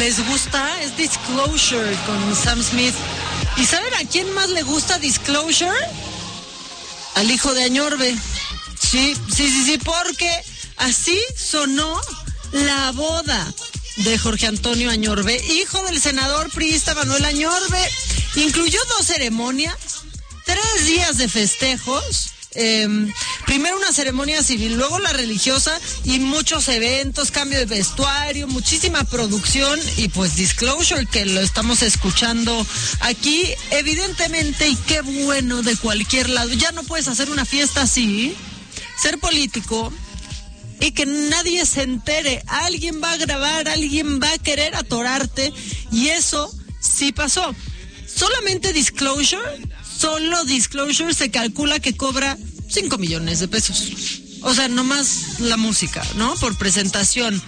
les gusta es Disclosure con Sam Smith. ¿Y saben a quién más le gusta Disclosure? Al hijo de Añorbe. Sí, porque así sonó la boda de Jorge Antonio Añorbe, hijo del senador priista Manuel Añorbe. Incluyó 2 ceremonias, 3 días de festejos. Primero una ceremonia civil, luego la religiosa y muchos eventos, cambio de vestuario, muchísima producción y pues Disclosure, que lo estamos escuchando aquí, evidentemente, y qué bueno, de cualquier lado. Ya no puedes hacer una fiesta así, ser político y que nadie se entere. Alguien va a grabar, alguien va a querer atorarte, y eso sí pasó. Solamente Solo Disclosure se calcula que cobra 5 millones de pesos. O sea, nomás la música, ¿no? Por presentación.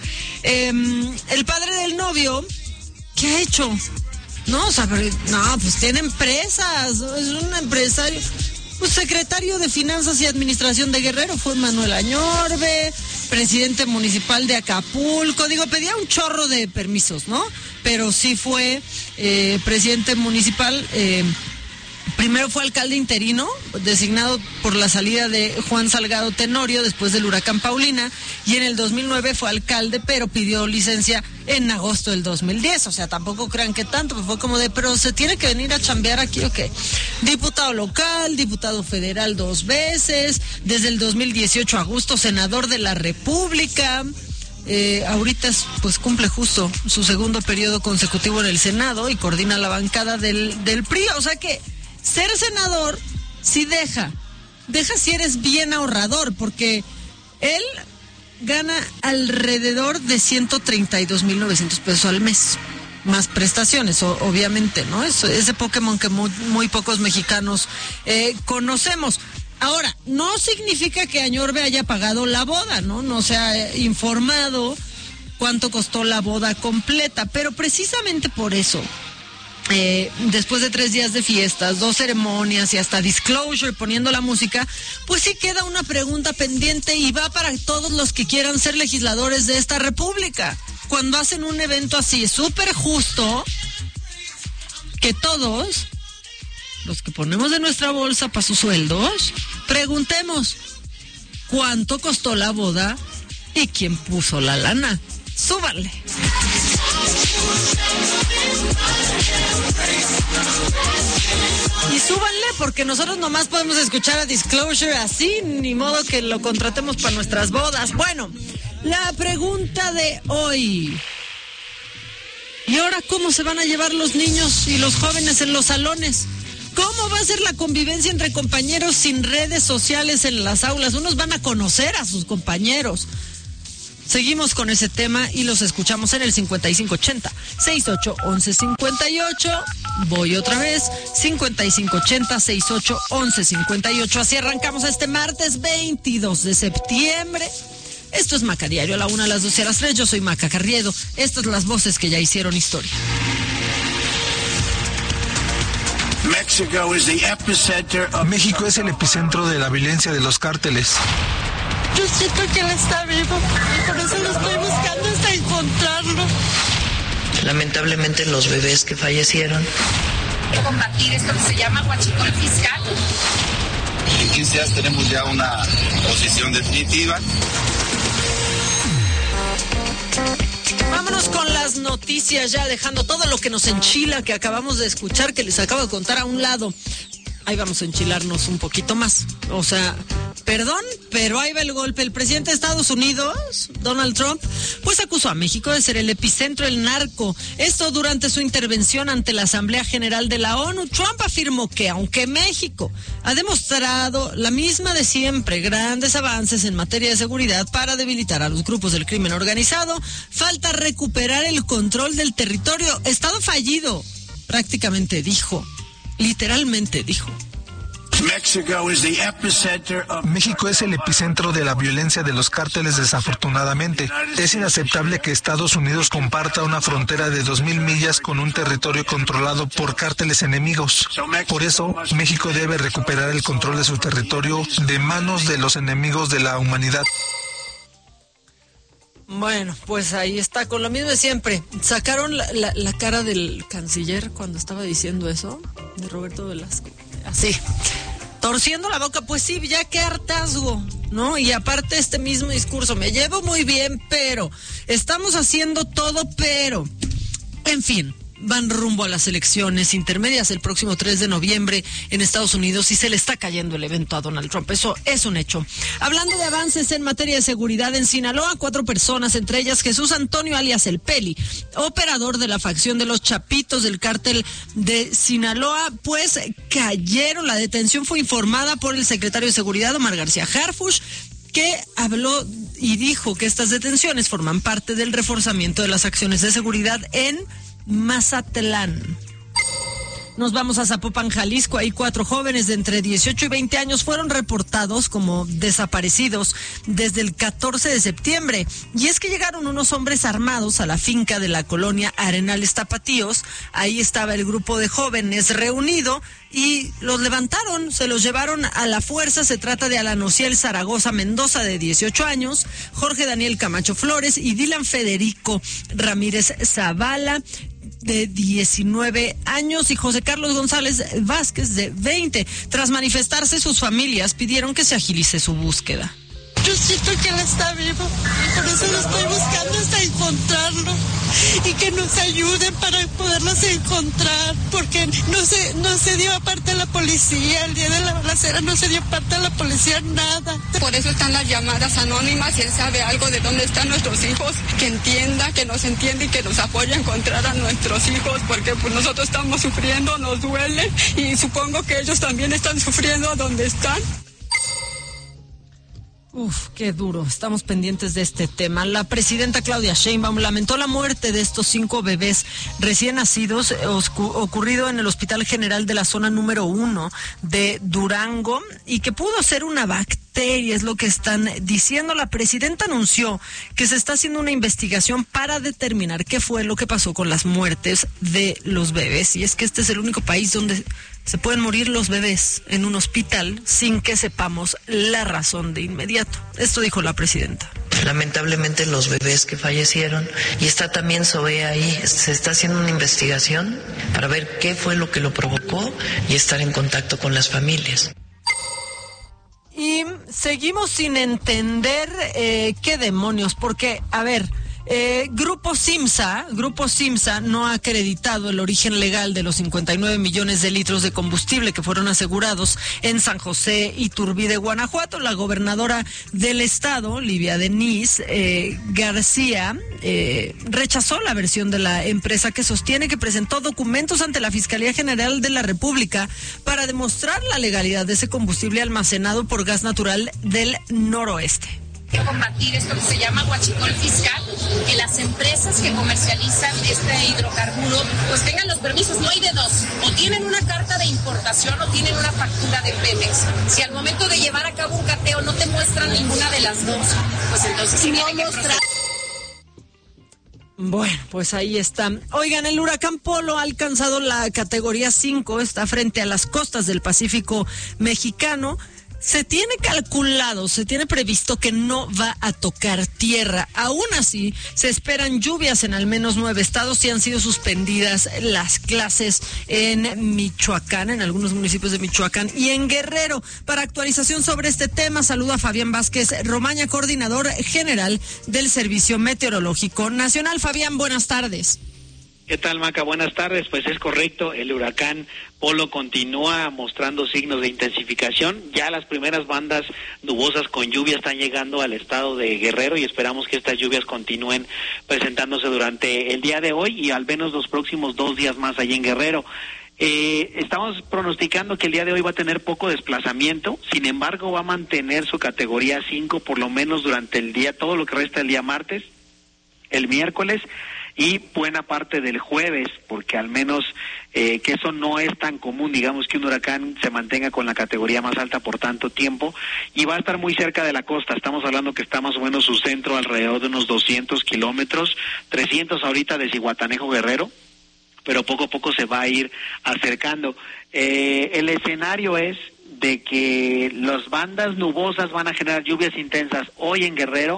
El padre del novio, ¿qué ha hecho? No, o sea, pues tiene empresas, es un empresario. Pues secretario de Finanzas y Administración de Guerrero fue Manuel Añorbe, presidente municipal de Acapulco. Pedía un chorro de permisos, ¿no? Pero sí fue presidente municipal. Primero fue alcalde interino, designado por la salida de Juan Salgado Tenorio después del huracán Paulina, y en el 2009 fue alcalde, pero pidió licencia en agosto del 2010. O sea, tampoco crean que tanto, pues fue como pero se tiene que venir a chambear aquí, ¿o qué? Diputado local, diputado federal 2 veces, desde el 2018 a agosto, senador de la República. Ahorita pues cumple justo su segundo periodo consecutivo en el Senado y coordina la bancada del PRI. O sea que ser senador sí deja si eres bien ahorrador, porque él gana alrededor de 132,900 pesos al mes, más prestaciones, obviamente, ¿no? Ese Pokémon que muy pocos mexicanos conocemos. Ahora, no significa que Añorbe haya pagado la boda, ¿no? No se ha informado cuánto costó la boda completa, pero precisamente por eso, después de 3 días de fiestas, 2 ceremonias y hasta Disclosure poniendo la música, pues sí queda una pregunta pendiente y va para todos los que quieran ser legisladores de esta república. Cuando hacen un evento así, súper justo, que todos los que ponemos de nuestra bolsa para sus sueldos, preguntemos cuánto costó la boda y quién puso la lana. Súbanle. Y súbanle, porque nosotros nomás podemos escuchar a Disclosure así, ni modo que lo contratemos para nuestras bodas. Bueno, la pregunta de hoy: ¿y ahora cómo se van a llevar los niños y los jóvenes en los salones? ¿Cómo va a ser la convivencia entre compañeros sin redes sociales en las aulas? Unos van a conocer a sus compañeros. Seguimos con ese tema y los escuchamos en el 5580-681158. Voy otra vez, 5580-681158. Así arrancamos este martes 22 de septiembre. Esto es Maca Diario, a la 1, a las 12, a las 3. Yo soy Maca Carriedo. Estas son las voces que ya hicieron historia. México es el epicentro de la violencia de los cárteles. Yo siento que él está vivo y por eso lo estoy buscando hasta encontrarlo. Lamentablemente los bebés que fallecieron. Combatir esto que se llama huachicol fiscal. En 15 días tenemos ya una posición definitiva. Vámonos con las noticias, ya dejando todo lo que nos enchila, que acabamos de escuchar, que les acabo de contar a un lado. Ahí vamos a enchilarnos un poquito más. O sea, perdón, pero ahí va el golpe. El presidente de Estados Unidos, Donald Trump, pues acusó a México de ser el epicentro del narco. Esto durante su intervención ante la Asamblea General de la ONU. Trump afirmó que aunque México ha demostrado la misma de siempre, grandes avances en materia de seguridad para debilitar a los grupos del crimen organizado, falta recuperar el control del territorio. Estado fallido, prácticamente dijo. Literalmente dijo. México es el epicentro de la violencia de los cárteles, desafortunadamente. Es inaceptable que Estados Unidos comparta una frontera de 2,000 millas con un territorio controlado por cárteles enemigos. Por eso, México debe recuperar el control de su territorio de manos de los enemigos de la humanidad. Bueno, pues ahí está, con lo mismo de siempre. Sacaron la cara del canciller cuando estaba diciendo eso, de Roberto Velasco. Así, torciendo la boca, pues sí, ya qué hartazgo, ¿no? Y aparte este mismo discurso, me llevo muy bien, pero estamos haciendo todo, pero, en fin. Van rumbo a las elecciones intermedias el próximo 3 de noviembre en Estados Unidos y se le está cayendo el evento a Donald Trump. Eso es un hecho. Hablando de avances en materia de seguridad en Sinaloa, 4 personas, entre ellas Jesús Antonio alias El Peli, operador de la facción de los Chapitos del cártel de Sinaloa, pues cayeron. La detención fue informada por el secretario de Seguridad, Omar García Harfuch, que habló y dijo que estas detenciones forman parte del reforzamiento de las acciones de seguridad en Mazatlán. Nos vamos a Zapopan, Jalisco. Ahí 4 jóvenes de entre 18 y 20 años fueron reportados como desaparecidos desde el 14 de septiembre. Y es que llegaron unos hombres armados a la finca de la colonia Arenales Tapatíos. Ahí estaba el grupo de jóvenes reunido y los levantaron, se los llevaron a la fuerza. Se trata de Alan Ociel Zaragoza Mendoza, de 18 años, Jorge Daniel Camacho Flores y Dylan Federico Ramírez Zavala, de 19 años, y José Carlos González Vázquez, de 20. Tras manifestarse, sus familias pidieron que se agilice su búsqueda. Yo siento que él está vivo, por eso lo estoy buscando hasta encontrarlo y que nos ayuden para poderlos encontrar, porque no se dio parte a la policía, el día de la balacera no se dio parte a la policía, nada. Por eso están las llamadas anónimas. Si él sabe algo de dónde están nuestros hijos, que entienda, que nos entienda y que nos apoye a encontrar a nuestros hijos, porque pues nosotros estamos sufriendo, nos duele y supongo que ellos también están sufriendo donde están. Uf, qué duro. Estamos pendientes de este tema. La presidenta Claudia Sheinbaum lamentó la muerte de estos 5 bebés recién nacidos ocurrido en el Hospital General de la zona número 1 de Durango, y que pudo ser una bacteria, es lo que están diciendo. La presidenta anunció que se está haciendo una investigación para determinar qué fue lo que pasó con las muertes de los bebés. Y es que este es el único país donde se pueden morir los bebés en un hospital sin que sepamos la razón de inmediato. Esto dijo la presidenta. Lamentablemente los bebés que fallecieron, y está también Zoe ahí, se está haciendo una investigación para ver qué fue lo que lo provocó y estar en contacto con las familias. Y seguimos sin entender qué demonios, porque, a ver, Grupo Simsa no ha acreditado el origen legal de los 59 millones de litros de combustible que fueron asegurados en San José Iturbide, Guanajuato. La gobernadora del estado, Livia Denise García, rechazó la versión de la empresa, que sostiene que presentó documentos ante la Fiscalía General de la República para demostrar la legalidad de ese combustible almacenado por Gas Natural del Noroeste. Combatir esto que se llama huachicol fiscal, que las empresas que comercializan este hidrocarburo pues tengan los permisos. No hay de dos, o tienen una carta de importación o tienen una factura de Pemex. Si al momento de llevar a cabo un cateo no te muestran ninguna de las dos, pues entonces sí tiene que proceder. Bueno, pues ahí está. Oigan, el huracán Polo ha alcanzado la categoría 5, está frente a las costas del Pacífico mexicano. Se tiene calculado, se tiene previsto que no va a tocar tierra. Aún así, se esperan lluvias en al menos 9 estados y han sido suspendidas las clases en Michoacán, en algunos municipios de Michoacán y en Guerrero. Para actualización sobre este tema, saludo a Fabián Vázquez Romaña, coordinador general del Servicio Meteorológico Nacional. Fabián, buenas tardes. ¿Qué tal, Maca? Buenas tardes. Pues es correcto, el huracán Polo continúa mostrando signos de intensificación. Ya las primeras bandas nubosas con lluvia están llegando al estado de Guerrero y esperamos que estas lluvias continúen presentándose durante el día de hoy y al menos los próximos 2 días más allí en Guerrero. Estamos pronosticando que el día de hoy va a tener poco desplazamiento, sin embargo va a mantener su categoría 5 por lo menos durante el día, todo lo que resta el día martes, el miércoles y buena parte del jueves, porque al menos que eso no es tan común, digamos, que un huracán se mantenga con la categoría más alta por tanto tiempo, y va a estar muy cerca de la costa. Estamos hablando que está más o menos su centro alrededor de unos 200 kilómetros, 300 ahorita de Zihuatanejo, Guerrero, pero poco a poco se va a ir acercando. El escenario es de que las bandas nubosas van a generar lluvias intensas hoy en Guerrero,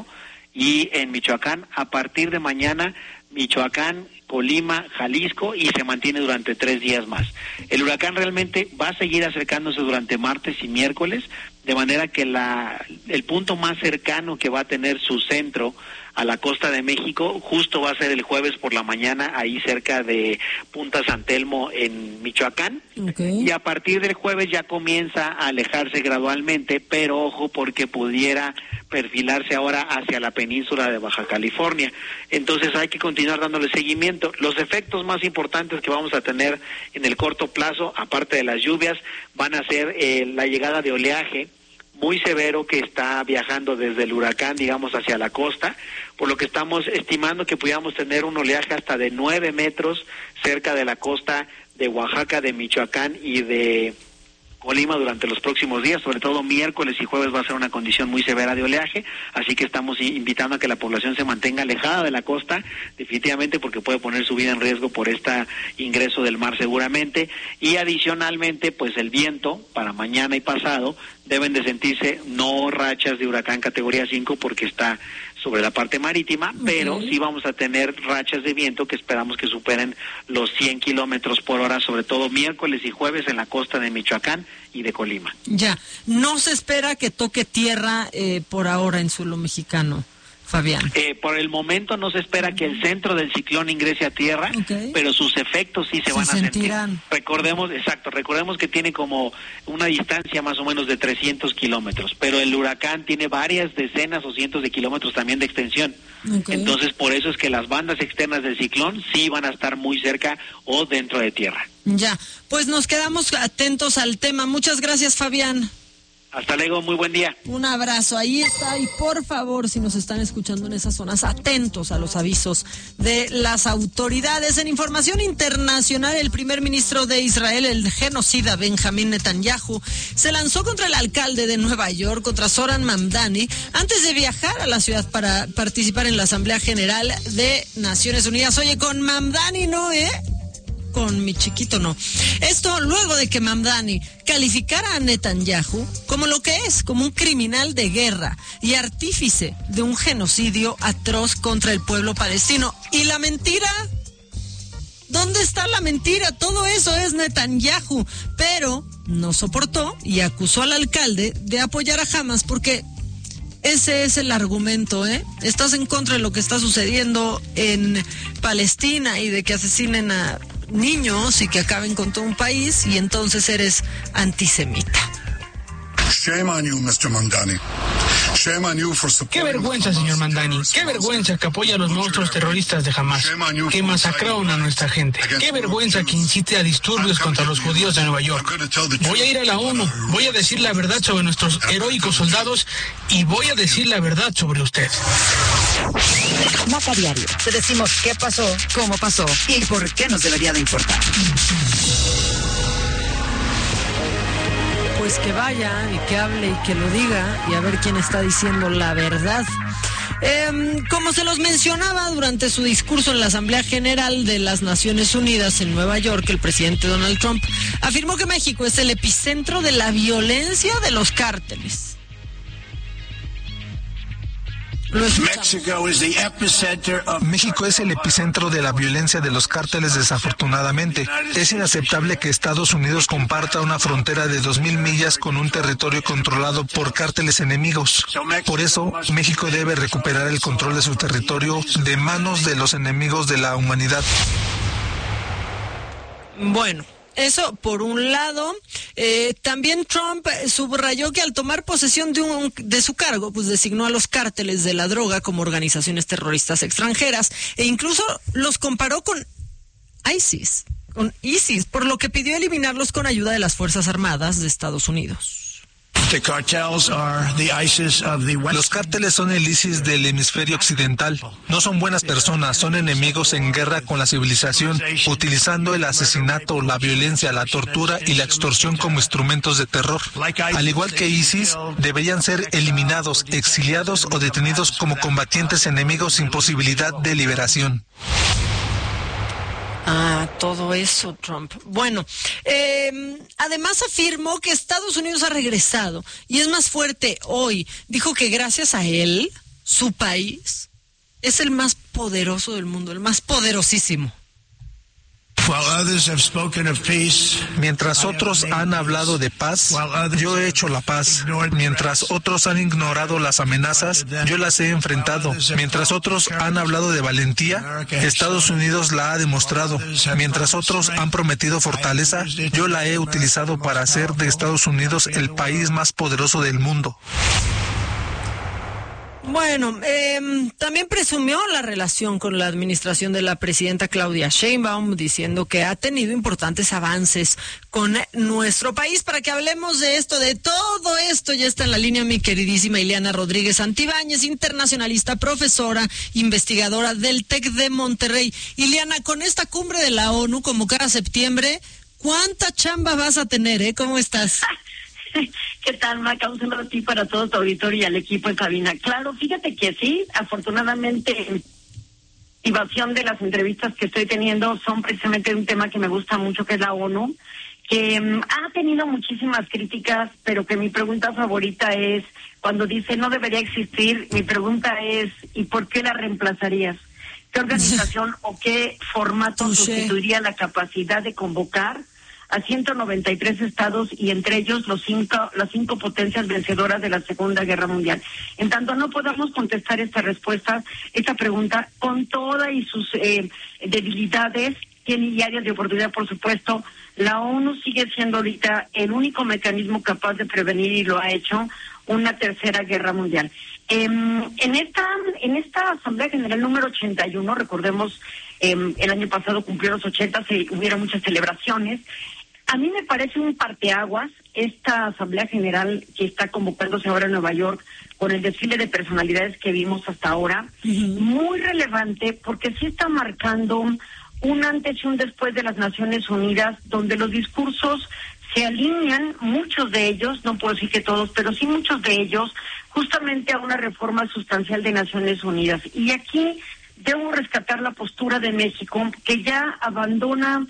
y en Michoacán. A partir de mañana, Michoacán, Colima, Jalisco, y se mantiene durante 3 días más. El huracán realmente va a seguir acercándose durante martes y miércoles, de manera que el punto más cercano que va a tener su centro a la costa de México justo va a ser el jueves por la mañana, ahí cerca de Punta San Telmo en Michoacán. Okay. Y a partir del jueves ya comienza a alejarse gradualmente, pero ojo, porque pudiera perfilarse ahora hacia la península de Baja California. Entonces hay que continuar dándole seguimiento. Los efectos más importantes que vamos a tener en el corto plazo, aparte de las lluvias, van a ser la llegada de oleaje muy severo que está viajando desde el huracán, digamos, hacia la costa, por lo que estamos estimando que pudiéramos tener un oleaje hasta de 9 metros cerca de la costa de Oaxaca, de Michoacán y de Colima durante los próximos días. Sobre todo miércoles y jueves va a ser una condición muy severa de oleaje, así que estamos invitando a que la población se mantenga alejada de la costa, definitivamente, porque puede poner su vida en riesgo por este ingreso del mar seguramente. Y adicionalmente, pues el viento para mañana y pasado deben de sentirse no rachas de huracán categoría 5 porque está sobre la parte marítima, pero sí vamos a tener rachas de viento que esperamos que superen los 100 kilómetros por hora, sobre todo miércoles y jueves en la costa de Michoacán y de Colima. Ya, no se espera que toque tierra por ahora en suelo mexicano, Fabián. Por el momento no se espera que el centro del ciclón ingrese a tierra, pero sus efectos sí se van a sentir. Recordemos que tiene como una distancia más o menos de 300 kilómetros, pero el huracán tiene varias decenas o cientos de kilómetros también de extensión. Entonces, por eso es que las bandas externas del ciclón sí van a estar muy cerca o dentro de tierra. Ya, pues nos quedamos atentos al tema. Muchas gracias, Fabián. Hasta luego, muy buen día. Un abrazo, ahí está, y por favor, si nos están escuchando en esas zonas, atentos a los avisos de las autoridades. En información internacional, el primer ministro de Israel, el genocida Benjamín Netanyahu, se lanzó contra el alcalde de Nueva York, contra Zoran Mamdani, antes de viajar a la ciudad para participar en la Asamblea General de Naciones Unidas. Oye, con Mamdani no, con mi chiquito no. Esto luego de que Mamdani calificara a Netanyahu como lo que es, como un criminal de guerra y artífice de un genocidio atroz contra el pueblo palestino. ¿Y la mentira? ¿Dónde está la mentira? Todo eso es Netanyahu, pero no soportó y acusó al alcalde de apoyar a Hamas porque ese es el argumento, Estás en contra de lo que está sucediendo en Palestina y de que asesinen a niños y que acaben con todo un país, y entonces eres antisemita. Shame on you, Mr. Mamdani. Shame on you for supporting. Qué vergüenza, señor Mamdani. Qué vergüenza que apoya a los monstruos terroristas de Hamas, que masacraron a nuestra gente. Qué vergüenza que incite a disturbios contra los judíos de Nueva York. Voy a ir a la ONU, voy a decir la verdad sobre nuestros heroicos soldados y voy a decir la verdad sobre usted. Maca Diario. Te decimos qué pasó, cómo pasó y por qué nos debería de importar. Pues que vaya y que hable y que lo diga y a ver quién está diciendo la verdad. Como se los mencionaba durante su discurso en la Asamblea General de las Naciones Unidas en Nueva York, el presidente Donald Trump afirmó que México es el epicentro de la violencia de los cárteles. México es el epicentro de la violencia de los cárteles, desafortunadamente. Es inaceptable que Estados Unidos comparta una frontera de 2,000 millas con un territorio controlado por cárteles enemigos. Por eso, México debe recuperar el control de su territorio de manos de los enemigos de la humanidad. Bueno, eso por un lado. También Trump subrayó que al tomar posesión de su cargo, pues designó a los cárteles de la droga como organizaciones terroristas extranjeras e incluso los comparó con ISIS, por lo que pidió eliminarlos con ayuda de las Fuerzas Armadas de Estados Unidos. Los cárteles son el ISIS del hemisferio occidental. No son buenas personas, son enemigos en guerra con la civilización, utilizando el asesinato, la violencia, la tortura y la extorsión como instrumentos de terror. Al igual que ISIS, deberían ser eliminados, exiliados o detenidos como combatientes enemigos sin posibilidad de liberación. Todo eso, Trump. Bueno, además afirmó que Estados Unidos ha regresado y es más fuerte hoy. Dijo que gracias a él su país es el más poderoso del mundo, el más poderosísimo. Mientras otros han hablado de paz, yo he hecho la paz. Mientras otros han ignorado las amenazas, yo las he enfrentado. Mientras otros han hablado de valentía, Estados Unidos la ha demostrado. Mientras otros han prometido fortaleza, yo la he utilizado para hacer de Estados Unidos el país más poderoso del mundo. Bueno, también presumió la relación con la administración de la presidenta Claudia Sheinbaum, diciendo que ha tenido importantes avances con nuestro país. Para que hablemos de esto, de todo esto, ya está en la línea mi queridísima Ileana Rodríguez Santibáñez, internacionalista, profesora, investigadora del TEC de Monterrey. Ileana, con esta cumbre de la ONU, como cada septiembre, ¿cuánta chamba vas a tener, ¿Cómo estás? ¿Qué tal, Maca? Un saludo a ti para todo tu auditorio y al equipo en cabina. Claro, fíjate que sí, afortunadamente, motivación de las entrevistas que estoy teniendo son precisamente un tema que me gusta mucho, que es la ONU, que ha tenido muchísimas críticas, pero que mi pregunta favorita es, cuando dice no debería existir, mi pregunta es, ¿y por qué la reemplazarías? ¿Qué organización o qué formato sustituiría la capacidad de convocar a 193 estados y entre ellos las cinco potencias vencedoras de la Segunda Guerra Mundial? En tanto no podamos contestar esta pregunta con todas y sus debilidades, tiene áreas de oportunidad, por supuesto. La ONU sigue siendo ahorita el único mecanismo capaz de prevenir, y lo ha hecho, una tercera guerra mundial. En esta Asamblea General número 81, recordemos, el año pasado cumplió los 80, hubieron muchas celebraciones. A mí me parece un parteaguas esta Asamblea General que está convocándose ahora en Nueva York con el desfile de personalidades que vimos hasta ahora, muy relevante porque sí está marcando un antes y un después de las Naciones Unidas, donde los discursos se alinean, muchos de ellos, no puedo decir que todos, pero sí muchos de ellos, justamente a una reforma sustancial de Naciones Unidas. Y aquí debo rescatar la postura de México, que ya abandona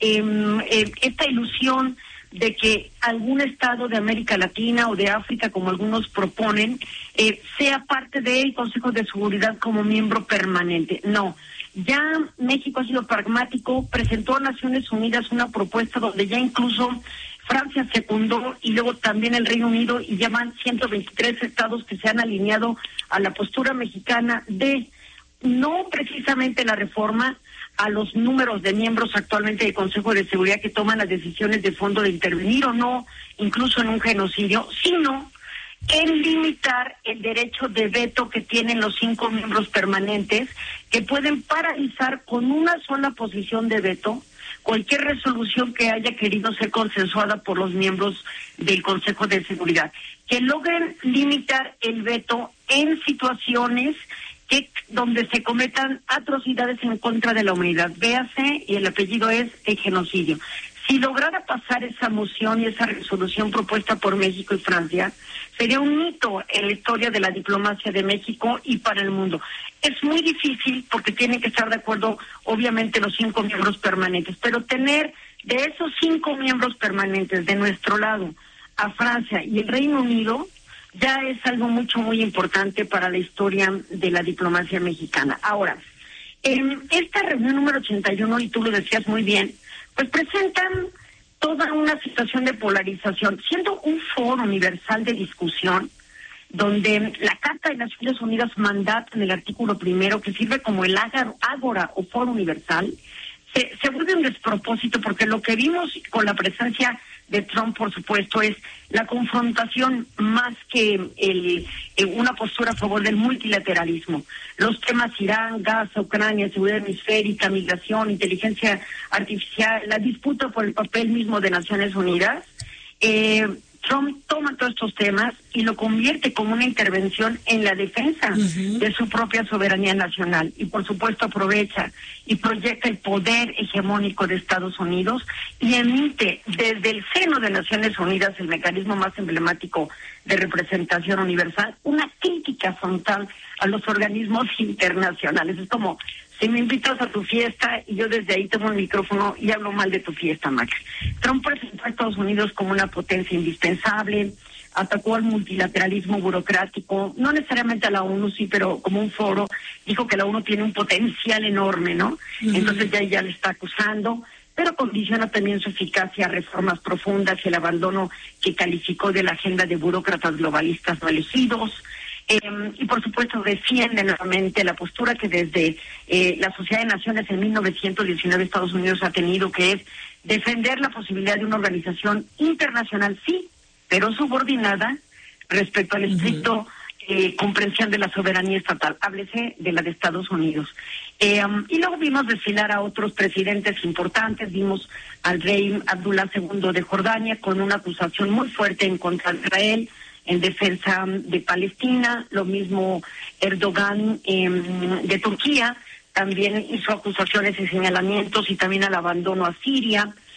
esta ilusión de que algún estado de América Latina o de África, como algunos proponen, sea parte del Consejo de Seguridad como miembro permanente. No, ya México ha sido pragmático, presentó a Naciones Unidas una propuesta donde ya incluso Francia secundó y luego también el Reino Unido, y ya van 123 estados que se han alineado a la postura mexicana de no precisamente la reforma a los números de miembros actualmente del Consejo de Seguridad que toman las decisiones de fondo de intervenir o no, incluso en un genocidio, sino en limitar el derecho de veto que tienen los 5 miembros permanentes, que pueden paralizar con una sola posición de veto cualquier resolución que haya querido ser consensuada por los miembros del Consejo de Seguridad, que logren limitar el veto en situaciones donde se cometan atrocidades en contra de la humanidad. Véase, y el apellido es el genocidio. Si lograra pasar esa moción y esa resolución propuesta por México y Francia, sería un hito en la historia de la diplomacia de México y para el mundo. Es muy difícil porque tienen que estar de acuerdo, obviamente, los 5 miembros permanentes, pero tener de esos 5 miembros permanentes de nuestro lado a Francia y el Reino Unido ya es algo muy importante para la historia de la diplomacia mexicana. Ahora, en esta reunión número 81, y tú lo decías muy bien, pues presentan toda una situación de polarización, siendo un foro universal de discusión, donde la Carta de Naciones Unidas mandata en el artículo 1, que sirve como el ágora o foro universal, se vuelve un despropósito, porque lo que vimos con la presencia de Trump, por supuesto, es la confrontación más que una postura a favor del multilateralismo. Los temas Irán, Gaza, Ucrania, seguridad hemisférica, migración, inteligencia artificial, la disputa por el papel mismo de Naciones Unidas. Trump toma todos estos temas y lo convierte como una intervención en la defensa de su propia soberanía nacional. Y por supuesto aprovecha y proyecta el poder hegemónico de Estados Unidos y emite desde el seno de Naciones Unidas, el mecanismo más emblemático de representación universal, una crítica frontal a los organismos internacionales. Es como si me invitas a tu fiesta y yo desde ahí tomo el micrófono y hablo mal de tu fiesta, Max. Trump presentó a Estados Unidos como una potencia indispensable, atacó al multilateralismo burocrático, no necesariamente a la ONU, sí, pero como un foro, dijo que la ONU tiene un potencial enorme, ¿no? Entonces ya le está acusando, pero condiciona también su eficacia a reformas profundas y el abandono que calificó de la agenda de burócratas globalistas no elegidos. Y por supuesto defiende nuevamente la postura que desde la Sociedad de Naciones en 1919 Estados Unidos ha tenido, que es defender la posibilidad de una organización internacional, sí, pero subordinada respecto al estricto comprensión de la soberanía estatal, háblese de la de Estados Unidos. Y luego vimos desfilar a otros presidentes importantes, vimos al rey Abdullah II de Jordania con una acusación muy fuerte en contra de Israel, en defensa de Palestina, lo mismo Erdogan de Turquía, también hizo acusaciones y señalamientos y también al abandono a Siria.